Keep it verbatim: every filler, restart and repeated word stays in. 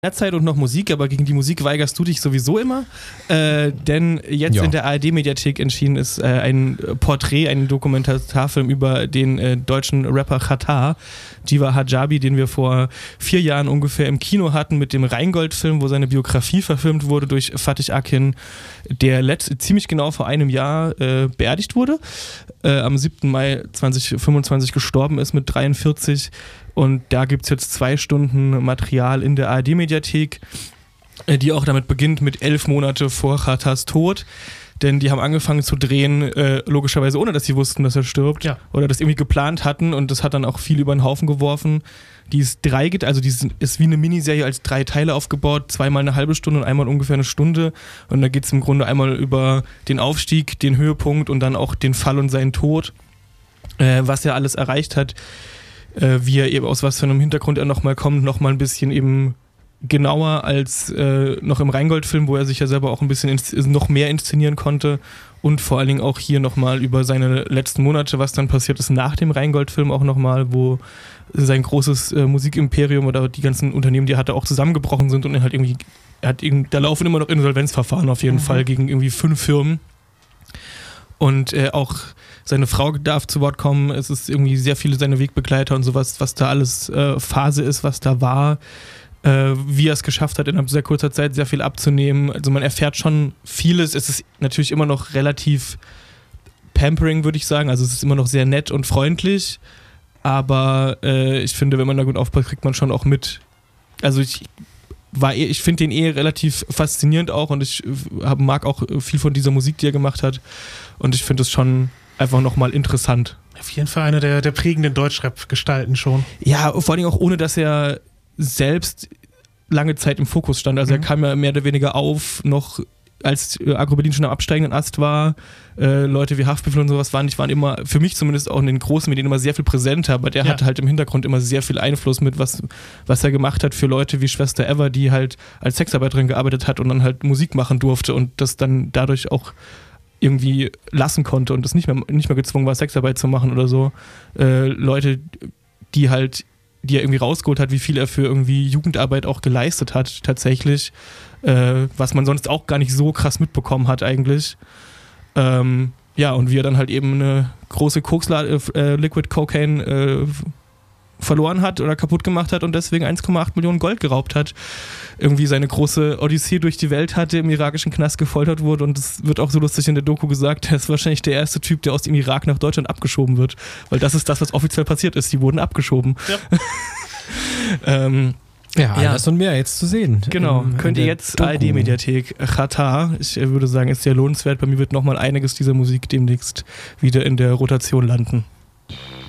Zeit und noch Musik, aber gegen die Musik weigerst du dich sowieso immer, äh, denn jetzt ja. in der A R D-Mediathek erschienen ist äh, ein Porträt, ein Dokumentarfilm über den äh, deutschen Rapper Xatar, Jiva Hijabi, den wir vor vier Jahren ungefähr im Kino hatten mit dem Rheingold-Film, wo seine Biografie verfilmt wurde durch Fatih Akin, der letzt, ziemlich genau vor einem Jahr äh, beerdigt wurde, äh, am siebten Mai zweitausendfünfundzwanzig gestorben ist mit dreiundvierzig. Und da gibt es jetzt zwei Stunden Material in der A R D-Mediathek, die auch damit beginnt mit elf Monate vor Xatars Tod. Denn die haben angefangen zu drehen, äh, logischerweise ohne, dass sie wussten, dass er stirbt. Ja. Oder das irgendwie geplant hatten. Und das hat dann auch viel über den Haufen geworfen. Die ist drei, also die ist wie eine Miniserie als drei Teile aufgebaut. Zweimal eine halbe Stunde und einmal ungefähr eine Stunde. Und da geht es im Grunde einmal über den Aufstieg, den Höhepunkt und dann auch den Fall und seinen Tod. Äh, was er alles erreicht hat. Wie er eben aus was für einem Hintergrund er nochmal kommt, nochmal ein bisschen eben genauer als äh, noch im Rheingold-Film, wo er sich ja selber auch ein bisschen ins, noch mehr inszenieren konnte und vor allen Dingen auch hier nochmal über seine letzten Monate, was dann passiert ist nach dem Rheingold-Film auch nochmal, wo sein großes äh, Musikimperium oder die ganzen Unternehmen, die er hatte, auch zusammengebrochen sind und er halt irgendwie, er hat irgendwie, da laufen immer noch Insolvenzverfahren auf jeden mhm. Fall gegen irgendwie fünf Firmen. Und äh, auch seine Frau darf zu Wort kommen. Es ist irgendwie sehr viele seine Wegbegleiter und sowas, was da alles äh, Phase ist, was da war. Äh, wie er es geschafft hat, in sehr kurzer Zeit sehr viel abzunehmen. Also man erfährt schon vieles. Es ist natürlich immer noch relativ pampering, würde ich sagen. Also es ist immer noch sehr nett und freundlich. Aber äh, ich finde, wenn man da gut aufpasst, kriegt man schon auch mit. Also ich... War, ich finde den eh relativ faszinierend auch und ich hab, mag auch viel von dieser Musik, die er gemacht hat und ich finde es schon einfach nochmal interessant. Auf jeden Fall eine der, der prägenden Deutschrap-Gestalten schon. Ja, vor allem auch ohne, dass er selbst lange Zeit im Fokus stand. Also mhm. er kam ja mehr oder weniger auf, noch als Agro Berlin schon am absteigenden Ast war. Äh, Leute wie Haftbefehl und sowas waren, die waren immer, für mich zumindest auch in den großen Medien immer sehr viel präsenter, aber der ja. hatte halt im Hintergrund immer sehr viel Einfluss mit, was, was er gemacht hat für Leute wie Schwester Eva, die halt als Sexarbeiterin gearbeitet hat und dann halt Musik machen durfte und das dann dadurch auch irgendwie lassen konnte und das nicht mehr, nicht mehr gezwungen war, Sexarbeit zu machen oder so. Äh, Leute, die halt, die er irgendwie rausgeholt hat, wie viel er für irgendwie Jugendarbeit auch geleistet hat, tatsächlich. Äh, was man sonst auch gar nicht so krass mitbekommen hat eigentlich. Ähm, ja, und wie er dann halt eben eine große Koksla- äh, Liquid Cocaine äh, verloren hat oder kaputt gemacht hat und deswegen eins Komma acht Millionen Gold geraubt hat. Irgendwie seine große Odyssee durch die Welt hatte, im irakischen Knast gefoltert wurde und es wird auch so lustig in der Doku gesagt, er ist wahrscheinlich der erste Typ, der aus dem Irak nach Deutschland abgeschoben wird, weil das ist das, was offiziell passiert ist, die wurden abgeschoben. Ja. ähm, Ja, alles ja. und mehr jetzt zu sehen. Genau, in, könnt in ihr jetzt A R D-Mediathek Xatar, ich würde sagen, ist sehr lohnenswert. Bei mir wird nochmal einiges dieser Musik demnächst wieder in der Rotation landen.